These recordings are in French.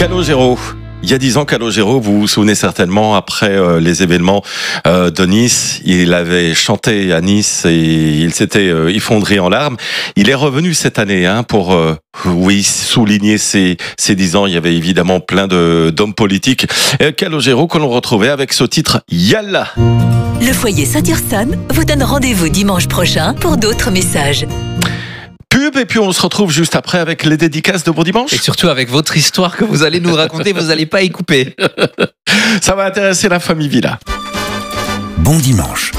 Calogero. Il y a 10 ans, Calogero, vous vous souvenez certainement, après les événements de Nice, il avait chanté à Nice et il s'était effondré en larmes. Il est revenu cette année pour souligner ses 10 ans. Il y avait évidemment plein d'hommes politiques. Calogero que l'on retrouvait avec ce titre Yalla. Le foyer Saint-Ursanne vous donne rendez-vous dimanche prochain pour d'autres messages. Pub, et puis on se retrouve juste après avec les dédicaces de Bon Dimanche. Et surtout avec votre histoire que vous allez nous raconter, vous n'allez pas y couper. Ça va intéresser la famille Villa. Bon Dimanche.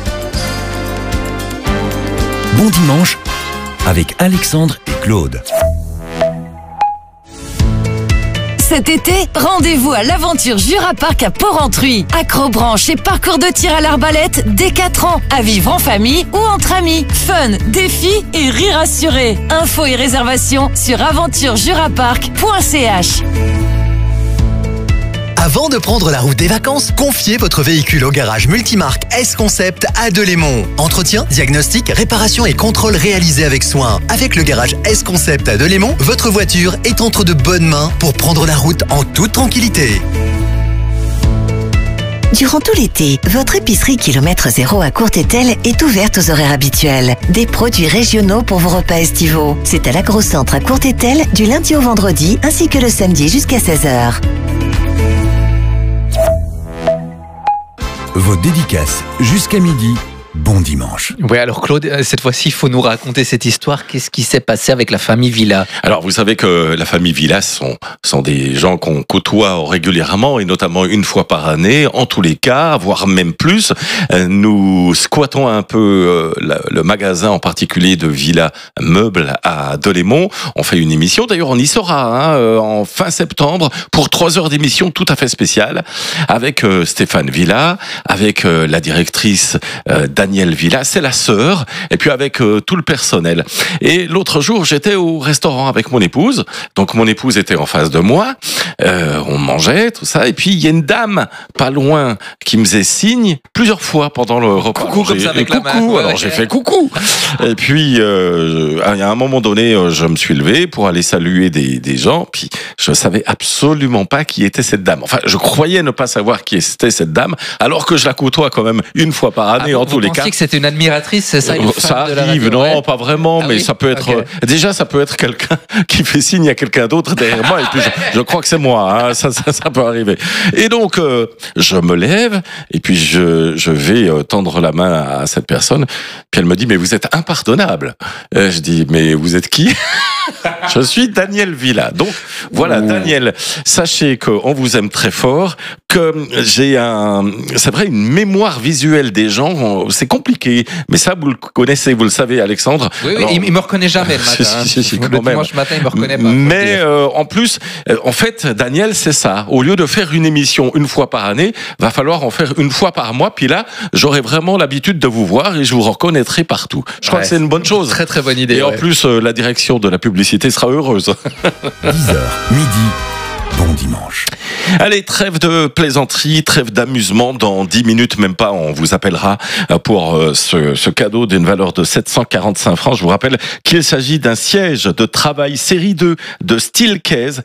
Bon Dimanche avec Alexandre et Claude. Cet été, rendez-vous à l'aventure Jura Park à Port-Entruy. Acrobranche et parcours de tir à l'arbalète dès 4 ans. À vivre en famille ou entre amis. Fun, défis et rire assuré. Infos et réservations sur aventurejurapark.ch. Avant de prendre la route des vacances, confiez votre véhicule au garage multimarque S-Concept à Delémont. Entretien, diagnostic, réparation et contrôle réalisés avec soin. Avec le garage S-Concept à Delémont, votre voiture est entre de bonnes mains pour prendre la route en toute tranquillité. Durant tout l'été, votre épicerie kilomètre zéro à Courtétel est ouverte aux horaires habituels. Des produits régionaux pour vos repas estivaux. C'est à l'Agrocentre à Courtétel du lundi au vendredi ainsi que le samedi jusqu'à 16h. Vos dédicaces jusqu'à midi. Bon dimanche. Oui, alors Claude, cette fois-ci, il faut nous raconter cette histoire. Qu'est-ce qui s'est passé avec la famille Villa ? Alors, vous savez que la famille Villa sont des gens qu'on côtoie régulièrement et notamment une fois par année, en tous les cas, voire même plus. Nous squattons un peu le magasin en particulier de Villa Meubles à Delémont. On fait une émission, d'ailleurs on y sera en fin septembre pour 3 heures d'émission tout à fait spéciale avec Stéphane Villa, avec la directrice Danielle Villa, c'est la sœur, et puis avec tout le personnel. Et l'autre jour, j'étais au restaurant avec mon épouse, donc mon épouse était en face de moi, on mangeait, tout ça, et puis il y a une dame pas loin qui me faisait signe plusieurs fois pendant le repas. Coucou, comme ça avec la main. Alors j'ai fait coucou. Et puis, à un moment donné, je me suis levé pour aller saluer des gens, puis je savais absolument pas qui était cette dame. Enfin, je croyais ne pas savoir qui était cette dame, alors que je la côtoie quand même une fois par année, en tous les cas. Vous pensiez que c'était une admiratrice, c'est ça, une ça femme arrive, de la radio, non, pas vraiment, mais oui, ça peut être... okay. Déjà, ça peut être quelqu'un qui fait signe à quelqu'un d'autre derrière moi, et puis je crois que c'est moi, ça peut arriver. Et donc, je me lève, et puis je vais tendre la main à cette personne, puis elle me dit, mais vous êtes impardonnable. Je dis, mais vous êtes qui ? Je suis Danielle Villa. Donc, voilà, Danielle, sachez qu'on vous aime très fort, que j'ai c'est vrai, une mémoire visuelle des gens, c'est compliqué, mais ça, vous le connaissez, vous le savez, Alexandre. Oui, alors, il me reconnaît jamais le matin. Si, le quand même. dimanche matin, il me reconnaît pas. Mais en plus, en fait, Daniel, c'est ça. Au lieu de faire une émission une fois par année, va falloir en faire une fois par mois. Puis là, j'aurai vraiment l'habitude de vous voir et je vous reconnaîtrai partout. Je crois que c'est une bonne chose. Très très bonne idée. Et en plus, la direction de la publicité sera heureuse. 10h, midi. Bon dimanche. Allez, trêve de plaisanterie, trêve d'amusement. Dans 10 minutes, même pas, on vous appellera pour ce cadeau d'une valeur de 745 francs. Je vous rappelle qu'il s'agit d'un siège de travail série 2 de Steelcase,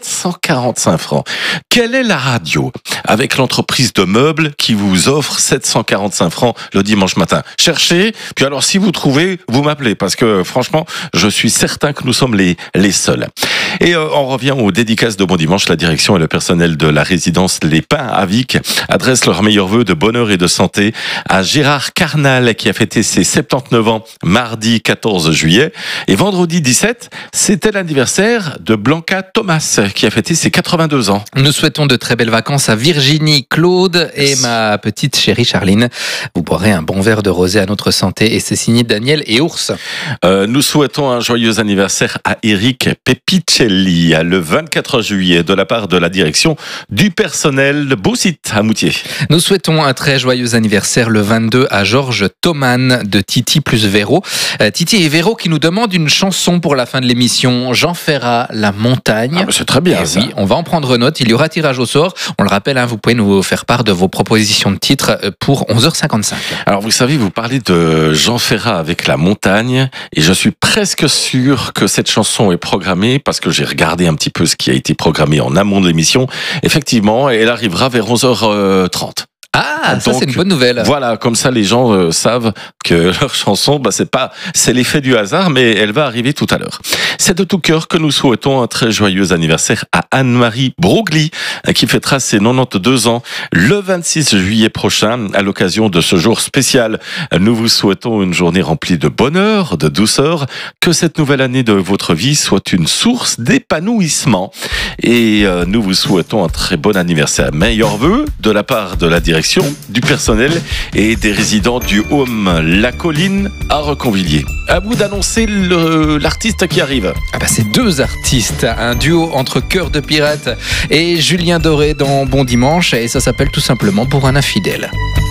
745 francs. Quelle est la radio avec l'entreprise de meubles qui vous offre 745 francs le dimanche matin? Cherchez, puis alors si vous trouvez, vous m'appelez, parce que franchement, je suis certain que nous sommes les seuls. Et on revient aux dédicaces de Bon Dimanche. La direction et le personnel de la résidence Les Pins à Vic adressent leurs meilleurs vœux de bonheur et de santé à Gérard Carnal qui a fêté ses 79 ans mardi 14 juillet. Et vendredi 17, c'était l'anniversaire de Blanca Thomas qui a fêté ses 82 ans. Nous souhaitons de très belles vacances à Virginie, Claude et ma petite chérie Charline. Vous boirez un bon verre de rosé à notre santé et c'est signé Daniel et Ours. Nous souhaitons un joyeux anniversaire à Eric Pepicelli le 24 juillet de la part de la direction du personnel de Beau Site à Moutier. Nous souhaitons un très joyeux anniversaire le 22 à Georges Thoman de Titi plus Véro. Titi et Véro qui nous demandent une chanson pour la fin de l'émission. Jean Ferrat, La Montagne. C'est très bien ça. Oui, on va en prendre note. Il y aura tirage au sort. On le rappelle, vous pouvez nous faire part de vos propositions de titres pour 11h55. Alors vous savez, vous parlez de Jean Ferrat avec La Montagne et je suis presque sûr que cette chanson est programmée parce que j'ai regardé un petit peu ce qui a été programmé et en amont de l'émission. Effectivement, elle arrivera vers 11h30. Ah, ça Donc, c'est une bonne nouvelle. Voilà, comme ça les gens savent que leur chanson, c'est l'effet du hasard, mais elle va arriver tout à l'heure. C'est de tout cœur que nous souhaitons un très joyeux anniversaire à Anne-Marie Broglie, qui fêtera ses 92 ans le 26 juillet prochain. À l'occasion de ce jour spécial, nous vous souhaitons une journée remplie de bonheur, de douceur, que cette nouvelle année de votre vie soit une source d'épanouissement. Et nous vous souhaitons un très bon anniversaire. Meilleurs vœux de la part de la direction, du personnel et des résidents du Home La Colline à Reconvilliers. À vous d'annoncer l'artiste qui arrive. Ah bah c'est deux artistes, un duo entre Cœur de Pirate et Julien Doré dans Bon Dimanche, et ça s'appelle tout simplement Pour un infidèle.